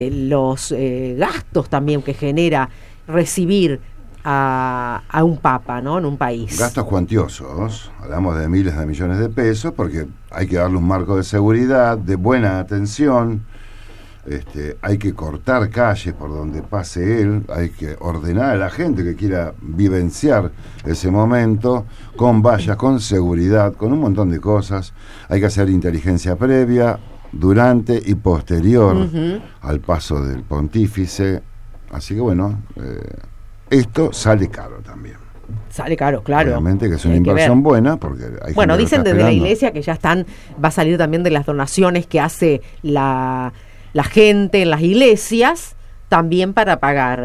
los gastos también que genera recibir a un papa, ¿no?, en un país. Gastos cuantiosos, hablamos de miles de millones de pesos, porque hay que darle un marco de seguridad, de buena atención, hay que cortar calles por donde pase él, hay que ordenar a la gente que quiera vivenciar ese momento, con vallas, con seguridad, con un montón de cosas. Hay que hacer inteligencia previa, durante y posterior al paso del pontífice. Así que bueno, esto sale caro también. Sale caro, claro. Obviamente que es una inversión buena, porque hay bueno, gente dicen que desde la iglesia que ya va a salir también de las donaciones que hace la gente en las iglesias, también para pagar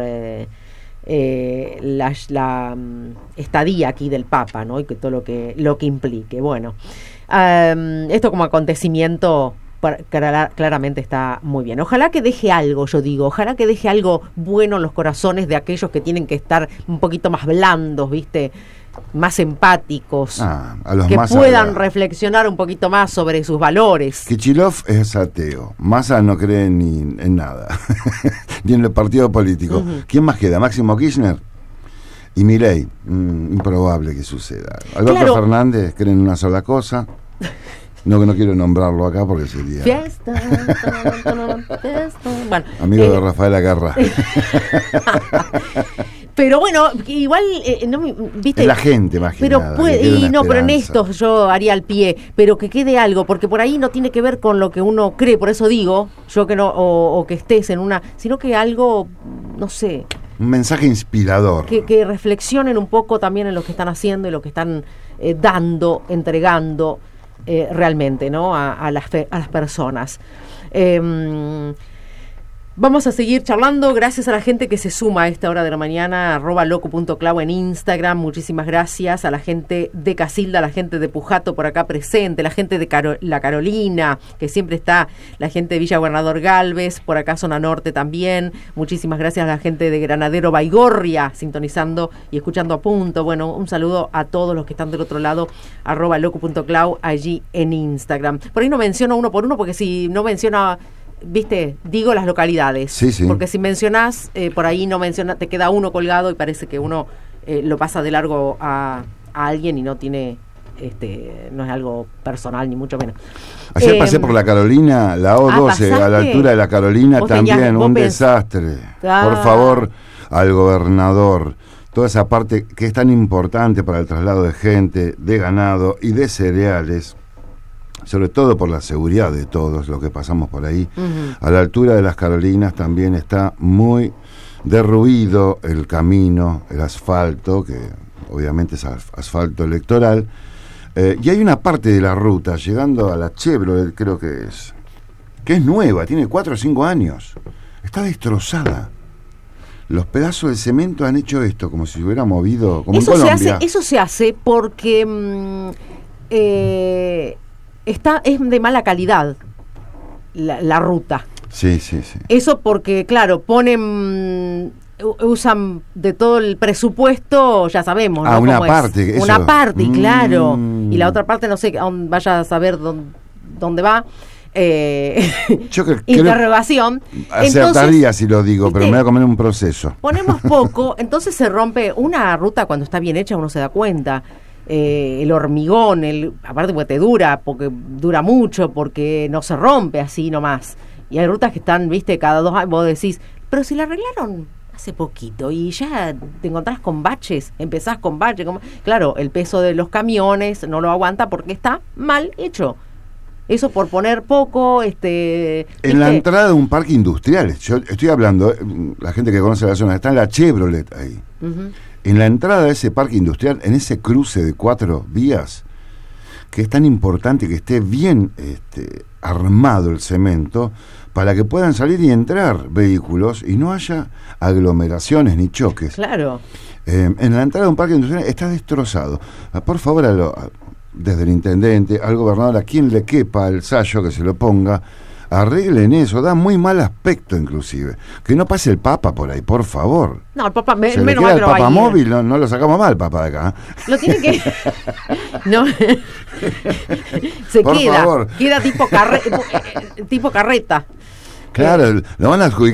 la estadía aquí del Papa, ¿no? Y que todo lo que implique. Bueno, esto como acontecimiento claramente está muy bien. Ojalá que deje algo, ojalá que deje algo bueno en los corazones de aquellos que tienen que estar un poquito más blandos, ¿viste?, más empáticos, que más puedan reflexionar un poquito más sobre sus valores. Kichilov es ateo, Massa no cree ni en nada, ni en el partido político. ¿Quién más queda? Máximo Kirchner y Milei. Improbable que suceda. Alberto Fernández cree en una sola cosa. No, que no quiero nombrarlo acá porque sería fiesta. Bueno, amigo de Rafael Agarra. Pero bueno, igual, ¿viste? Es la gente más que pero nada, pero en esto yo haría al pie, pero que quede algo, porque por ahí no tiene que ver con lo que uno cree, por eso digo, yo que no, o que estés en una, sino que algo, no sé. Un mensaje inspirador. Que reflexionen un poco también en lo que están haciendo y lo que están dando, entregando realmente, ¿no?, a las personas. Vamos a seguir charlando, gracias a la gente que se suma a esta hora de la mañana, @loco.clau en Instagram, muchísimas gracias a la gente de Casilda, a la gente de Pujato por acá presente, la gente de La Carolina, que siempre está, la gente de Villa Gobernador Galvez, por acá zona norte también, muchísimas gracias a la gente de Granadero Baigorria, sintonizando y escuchando a punto. Bueno, un saludo a todos los que están del otro lado, @loco.clau allí en Instagram. Por ahí no menciono uno por uno, porque si no menciono, ¿viste? Digo las localidades. Sí. Porque si mencionás, por ahí no mencionas, te queda uno colgado y parece que uno lo pasa de largo a alguien y no tiene, no es algo personal, ni mucho menos. Ayer pasé por La Carolina, la O12, a la altura de La Carolina, también un desastre. Por favor, al gobernador, toda esa parte que es tan importante para el traslado de gente, de ganado y de cereales, sobre todo por la seguridad de todos los que pasamos por ahí. A la altura de Las Carolinas también está muy derruido el camino, el asfalto, que obviamente es asfalto electoral, y hay una parte de la ruta, llegando a la Chevrolet, creo que es nueva, tiene 4 o 5 años, está destrozada. Los pedazos de cemento han hecho esto, como si se hubiera movido, como eso en Colombia. Eso se hace porque es de mala calidad la ruta. Sí. Eso porque, claro, usan de todo el presupuesto, ya sabemos, ¿no? Una parte. Una parte, claro. Y la otra parte, no sé, vaya a saber dónde va. Interrogación. Acertaría si lo digo, pero me voy a comer un proceso. Ponemos poco, entonces se rompe una ruta. Cuando está bien hecha uno se da cuenta. El hormigón, aparte porque porque dura mucho, porque no se rompe así nomás. Y hay rutas que están, viste, cada 2 años, vos decís, pero si la arreglaron hace poquito y ya te encontrás con baches, empezás con baches. Claro, el peso de los camiones no lo aguanta porque está mal hecho. Eso por poner poco, ¿viste? En la entrada de un parque industrial, yo estoy hablando, la gente que conoce la zona, está en la Chevrolet ahí. En la entrada de ese parque industrial, en ese cruce de 4 vías, que es tan importante que esté bien armado el cemento, para que puedan salir y entrar vehículos y no haya aglomeraciones ni choques. Claro. En la entrada de un parque industrial está destrozado. Por favor, desde el intendente, al gobernador, a quien le quepa el sayo que se lo ponga, arreglen eso, da muy mal aspecto inclusive. Que no pase el Papa por ahí, por favor. No, el Papa, se le queda el Papa móvil, no lo sacamos mal, Papa de acá. Lo tiene que... no. Se por queda, favor. Queda tipo carreta. Claro, lo van a adjudicar